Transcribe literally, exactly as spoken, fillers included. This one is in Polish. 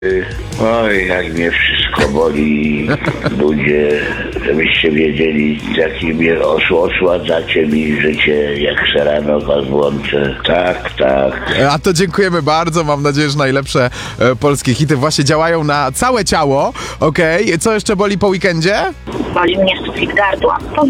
Oj, jak mnie wszystko boli, ludzie, żebyście wiedzieli, jakie mnie osł- osładzacie mi życie, jak se rano was włączę. Tak, tak. A to dziękujemy bardzo, mam nadzieję, że najlepsze e, polskie hity właśnie działają na całe ciało, okej? Co jeszcze boli po weekendzie? Boli mnie sufit gardła.